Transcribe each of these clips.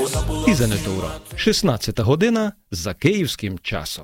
15 óra, 16 година за київським часом.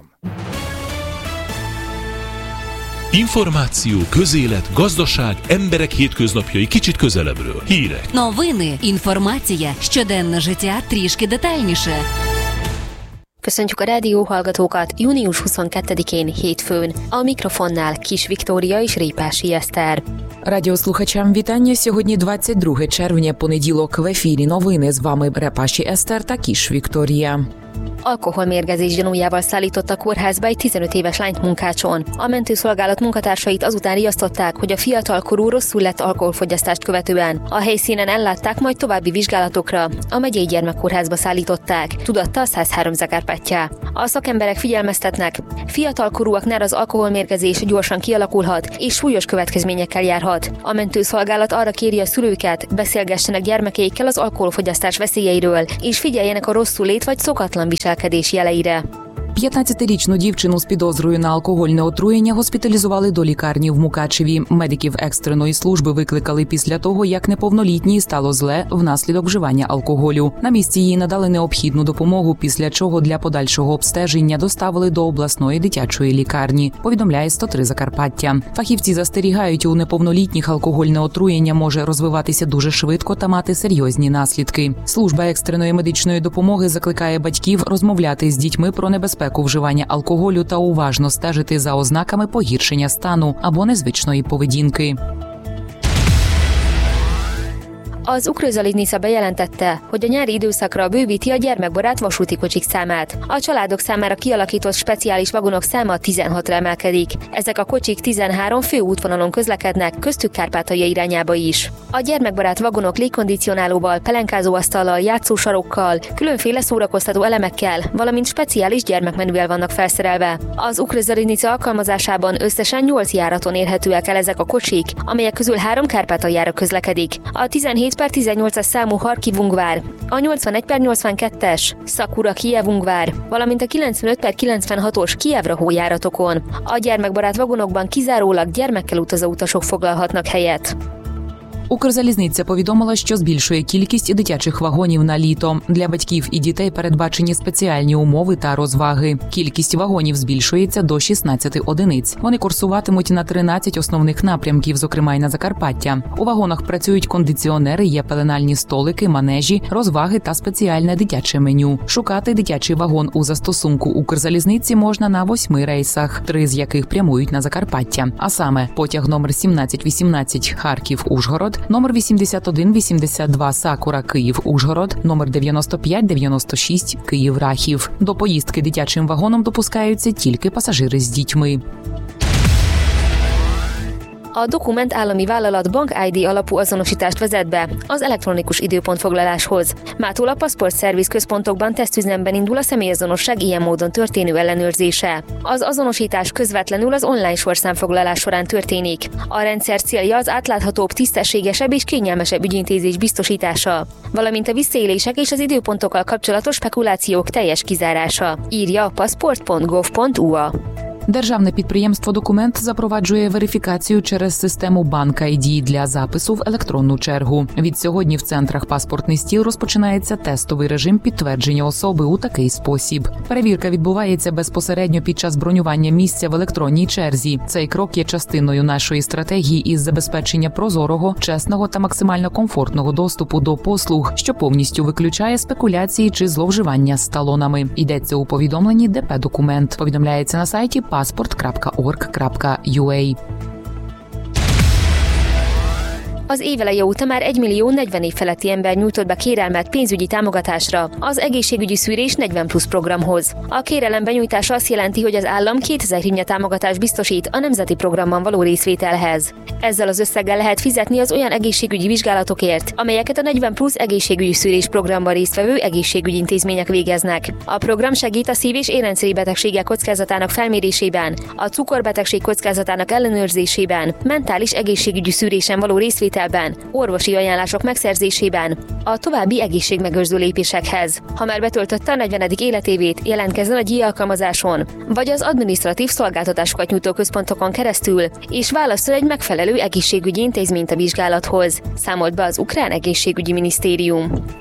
Információ, közélet, gazdaság, emberek hétköznapjai kicsit közelebbről. Hírek. Новини, інформація, щоденне життя трішки детальніше. Köszöntjük a rádióhallgatókat június 22-én hétfőn. A mikrofonnál Kis Viktória és Répási Eszter. Радіослухачам вітання. Сьогодні 22 червня, понеділок. В ефірі новини. З вами Репаші Eszter та Kis Viktória. Alkoholmérgezés gyanújával szállított kórházba egy 15 éves lányt munkácson. A mentőszolgálat munkatársait azután riasztották, hogy a fiatalkorú rosszul lett alkoholfogyasztást követően. A helyszínen ellátták, majd további vizsgálatokra a megyei gyermekkórházba szállították, tudatta a 103 Zakarpatja. A szakemberek figyelmeztetnek, fiatalkorúaknál az alkoholmérgezés gyorsan kialakulhat és súlyos következményekkel járhat. A mentőszolgálat arra kéri a szülőket, beszélgessenek gyermekeikkel az alkoholfogyasztás veszélyeiről, és figyeljenek a rosszulét vagy szokatlan viselkedés jeleire. 15-річну дівчину з підозрою на алкогольне отруєння госпіталізували до лікарні в Мукачеві. Медиків екстреної служби викликали після того, як неповнолітній стало зле внаслідок вживання алкоголю. На місці їй надали необхідну допомогу, після чого для подальшого обстеження доставили до обласної дитячої лікарні, повідомляє 103 Закарпаття. Фахівці застерігають, у неповнолітніх алкогольне отруєння може розвиватися дуже швидко та мати серйозні наслідки. Служба екстреної медичної допомоги закликає батьків розмовляти з дітьми про небезпеку вживання алкоголю та уважно стежити за ознаками погіршення стану або незвичної поведінки. Az Ukrzaliznica bejelentette, hogy a nyári időszakra bővíti a gyermekbarát vasúti kocsik számát. A családok számára kialakított speciális vagonok száma 16-ra emelkedik. Ezek a kocsik 13 fő útvonalon közlekednek, köztük Kárpátalja irányába is. A gyermekbarát vagonok légkondicionálóval, pelenkázóasztallal, játszósarokkal, különféle szórakoztató elemekkel, valamint speciális gyermekmenüvel vannak felszerelve. Az Ukrzaliznica alkalmazásában összesen 8 járaton érhetőek el ezek a kocsik, amelyek közül 3 Kárpátaljára közlekedik. A 17/18-as számú Harkivungvár, a 81/82-es Szakura-Kijevungvár, valamint a 95/96-os Kijevra-hó járatokon. A gyermekbarát vagonokban kizárólag gyermekkel utazó utasok foglalhatnak helyet. Укрзалізниця повідомила, що збільшує кількість дитячих вагонів на літо. Для батьків і дітей передбачені спеціальні умови та розваги. Кількість вагонів збільшується до 16 одиниць. Вони курсуватимуть на 13 основних напрямків, зокрема й на Закарпаття. У вагонах працюють кондиціонери, є пеленальні столики, манежі, розваги та спеціальне дитяче меню. Шукати дитячий вагон у застосунку Укрзалізниці можна на 8 рейсах, 3 з яких прямують на Закарпаття. А саме потяг номер 1718 Харків-Ужгород, номер 8182 Сакура Київ-Ужгород, номер 9596 Київ-Рахів. До поїздки дитячим вагоном допускаються тільки пасажири з дітьми. A Dokument állami vállalat Bank ID alapú azonosítást vezet be az elektronikus időpontfoglaláshoz. Mától a Passport-szerviz központokban tesztüzemben indul a személyazonosság ilyen módon történő ellenőrzése. Az azonosítás közvetlenül az online sorszámfoglalás során történik. A rendszer célja az átláthatóbb, tisztességesebb és kényelmesebb ügyintézés biztosítása, valamint a visszaélések és az időpontokkal kapcsolatos spekulációk teljes kizárása, írja a passport.gov.ua. Державне підприємство «Документ» запроваджує верифікацію через систему Банк ID для запису в електронну чергу. Від сьогодні в центрах «Паспортний стіл» розпочинається тестовий режим підтвердження особи у такий спосіб. Перевірка відбувається безпосередньо під час бронювання місця в електронній черзі. Цей крок є частиною нашої стратегії із забезпечення прозорого, чесного та максимально комфортного доступу до послуг, що повністю виключає спекуляції чи зловживання з талонами. Йдеться у повідомленні ДП «Документ». Повідомляється на сайті passport.org.ua. Az éveleje óta már 1 millió 40 év feletti ember nyújtott be kérelmet pénzügyi támogatásra az egészségügyi szűrés 40 plusz programhoz. A kérelem benyújtása azt jelenti, hogy az állam 2000 hrivnya támogatást biztosít a nemzeti programban való részvételhez. Ezzel az összeggel lehet fizetni az olyan egészségügyi vizsgálatokért, amelyeket a 40 plusz egészségügyi szűrés programban résztvevő egészségügyi intézmények végeznek. A program segít a szív- és érrendszeri betegségek kockázatának felmérésében, a cukorbetegség kockázatának ellenőrzésében, mentális egészségügyi szűrésen való részvételben, orvosi ajánlások megszerzésében, a további egészségmegőrző lépésekhez. Ha már betöltötte a 40. életévét, jelentkezzen a GI alkalmazáson, vagy az adminisztratív szolgáltatásokat nyújtó központokon keresztül, és válasszon egy megfelelő egészségügyi intézményt a vizsgálathoz, számolt be az ukrán egészségügyi minisztérium.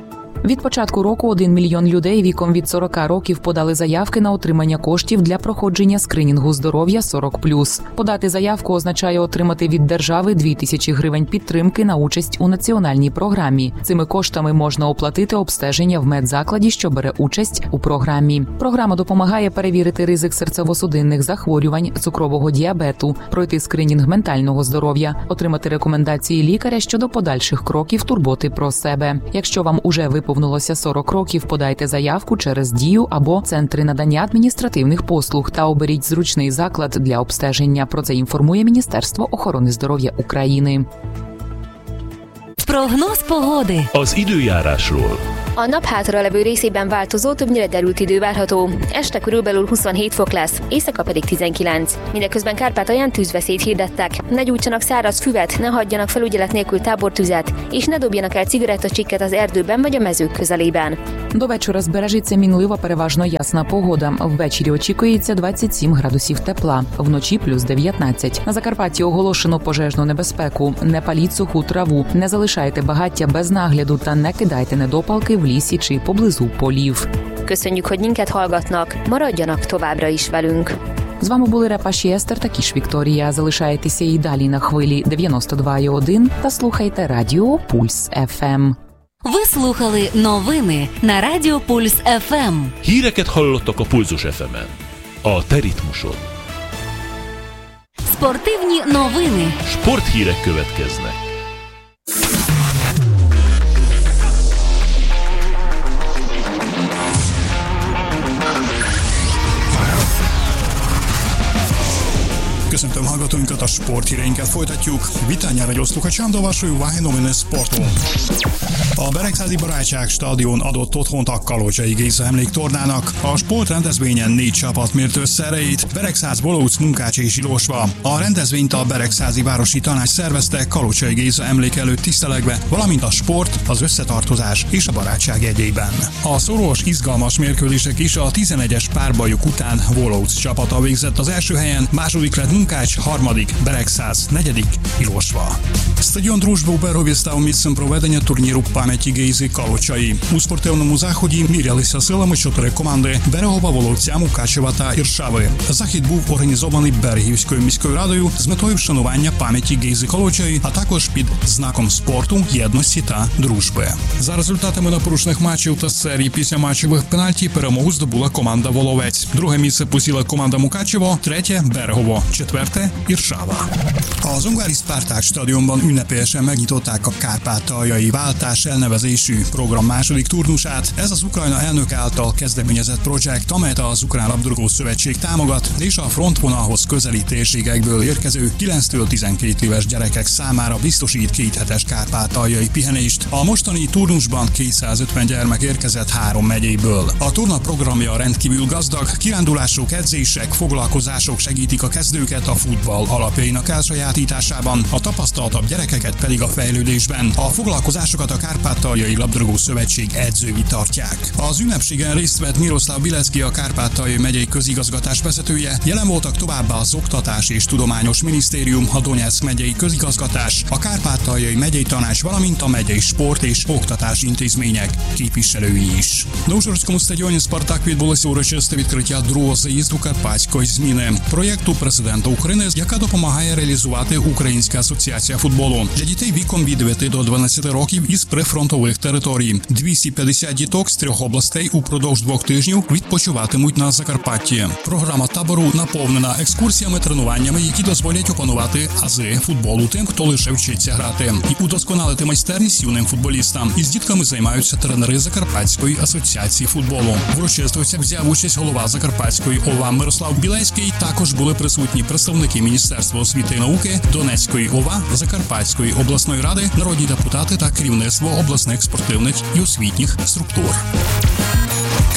Від початку року 1 мільйон людей віком від 40 років подали заявки на отримання коштів для проходження скринінгу здоров'я 40+. Подати заявку означає отримати від держави 2000 гривень підтримки на участь у національній програмі. Цими коштами можна оплатити обстеження в медзакладі, що бере участь у програмі. Програма допомагає перевірити ризик серцево-судинних захворювань, цукрового діабету, пройти скринінг ментального здоров'я, отримати рекомендації лікаря щодо подальших кроків турботи про себе. Якщо вам уже виповнилося 40 років, подайте заявку через Дію або центри надання адміністративних послуг та оберіть зручний заклад для обстеження. Про це інформує Міністерство охорони здоров'я України. Прогноз pogody. Az időjárásról. A nap hátralevő részében változó, többnyire derült idő várható. Este körülbelül 27 fok lesz, éjszaka pedig 19. Mindeközben Kárpátalján tűzveszélyt hirdettek. Ne gyújtsanak száraz füvet, ne hagyjanak felügyelet nélkül tábortüzet, és ne dobjanak el cigarettacsikket az erdőben vagy a mezők közelében. До вечора збережеться мінлива переважно ясна погода. Ввечері очікується 27 градусів тепла, вночі плюс 19. На Закарпатті оголошено пожежну небезпеку. Не паліть суху траву, не залишайте багаття без нагляду та не кидайте недопалки в лісі чи поблизу полів. Köszönjük, hogy minket hallgatnak, maradjanak továbbra is velünk. З вами були Репаші Естер та Кіш Вікторія. Залишайтеся і далі на хвилі 92,1 та слухайте Радіо Пульс ФМ. Ви слухали новини на Радіо Пульс ФМ. Híreket hallottak a Pulzus FM-en. A te ritmusod. Спортивні новини. Sporthírek következnek. Köszöntöm hallgatóinkat, a sporthíreinket folytatjuk. Witania radio sluchačám do vašoj uvahy noviny sportu. A Beregszázi Barátság stadion adott otthont a Kalocsai Géza emléktornának. A sportrendezvényen 4 csapat mért össze erejét, Beregszáz, Bolóc, Munkács és Ilósva. A rendezvényt a Beregszázi Városi Tanács szervezte Kalocsai Géza emlék előtt tisztelegve, valamint a sport, az összetartozás és a barátság jegyében. A szoros, izgalmas mérkőzések is a 11-es párbajok után Bolóc csapata végzett az első helyen, második lett Munkács, harmadik Beregszáz, negyedik Ilósva. Стадіон «Дружба» у Бергові став місцем проведення турніру пам'яті Гейзи Калочаї. У спортивному заході мірялися силами 4 команди – Берегова, Воловця, Мукачева та Іршави. Захід був організований Берегівською міською радою з метою вшанування пам'яті Гейзи Калочаї, а також під знаком спорту, єдності та дружби. За результатами напружених матчів та серії після матчевих пенальті перемогу здобула команда Воловець. Друге місце посіла команда Мукачево, третє – Берегово, четверте – Іршава. Az ungári Spartak stadionban ünnepélyesen megnyitották a Kárpátaljai Váltás elnevezésű program második turnusát. Ez az Ukrajna elnök által kezdeményezett projekt, amelyet az Ukrán Labdarúgó Szövetség támogat, és a frontvonalhoz közeli térségekből érkező 9-től 12 éves gyerekek számára biztosít 2 hetes kárpátaljai pihenést. A mostani turnusban 250 gyermek érkezett 3 megyéből. A turna programja rendkívül gazdag, kirándulások, edzések, foglalkozások segítik a kezdőket a futball alapjainak elsajátításában, a tapasztaltabb gyerekeket pedig a fejlődésben. A foglalkozásokat a Kárpátaljai Labdarúgó Szövetség edzői tartják. Az ünnepségen részt vett Miroslav Bilecki, a Kárpátaljai megyei közigazgatás vezetője, jelen voltak továbbá az Oktatás és Tudományos Minisztérium, a Donyeck megyei közigazgatás, a Kárpátaljai megyei tanács, valamint a megyei sport és oktatás intézmények képviselői is. На Ужгородському стадіоні «Спартак» відбулося урочисте відкриття другого заїзду карпатської зміни – проєкту президента України, яка допомагає реалізувати Українська асоціація футболу для дітей віком від 9 до 12 років із прифронтових територій. 250 діток з 3 областей упродовж 2 тижнів відпочиватимуть на Закарпатті. Програма табору наповнена екскурсіями, тренуваннями, які дозволять опанувати ази футболу тим, хто лише вчиться грати, і удосконалити майстерність юним футболістам. Із дітками займаються тренери Закарпатської асоціації футболу. В урочистості взяв участь голова Закарпатської ОВА Мирослав Білецький. Також були присутні представники Міністерства освіти і науки, Донецької ОВА, Закарпатської обласної ради, народні депутати та керівництво обласних спортивних і освітніх структур. Kárpátalján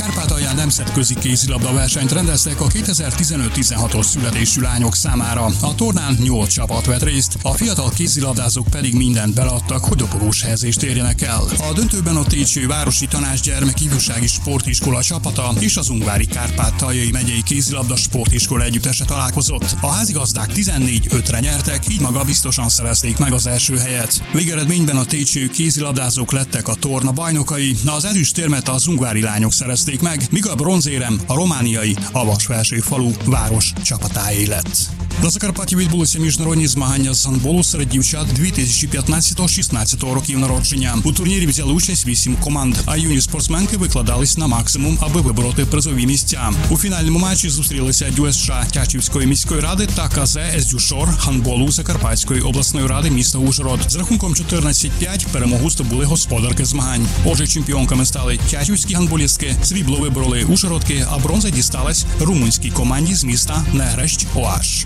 Románia nemzetközi kézilabda versenyt rendeztek a 2015-16-os születésű lányok számára. A tornán 8 csapat vett részt, a fiatal kézilabdázók pedig mindent beleadtak, hogy dobogós helyezést érjenek el. A döntőben a Técső Városi Tanácsgyermek Ifjúsági Sportiskola csapata és az Ungvári Kárpátaljai megyei kézilabda sportiskola együttese találkozott. A házigazdák 14-5-re nyertek, így maga biztosan szerezték meg az első helyet. Végeredményben a técső kézilabdázók lettek a torna bajnokai, az ezüstérmet az ungvári lányok szerezték meg, míg a bronzérem a romániai Avasversőfalu város csapatáé lett. На Закарпатті відбулися міжнародні змагання з гандболу серед дівчат 2015-16 років народження. У турнірі взяли участь 8 команд, а юні спортсменки викладались на максимум, аби вибороти призові місця. У фінальному матчі зустрілися ДЮСШ Тячівської міської ради та КЗ СДЮШОР гандболу Закарпатської обласної ради міста Ужгород. З рахунком 14-5 перемогу здобули господарки змагань. Отже, чемпіонками стали тячівські гандболістки, срібло вибороли ужгородки, а бронза дісталась румунській команді з міста Негрещ-Oás.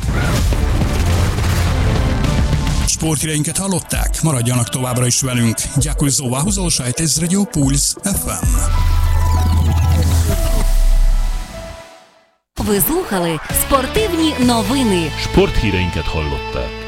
Sporthíreinket hallották, maradjanak továbbra is velünk. Дякую за увагу, залишайтесь з Радіо Пульс FM. Ви слухали спортивні новини. Sporthíreinket hallották.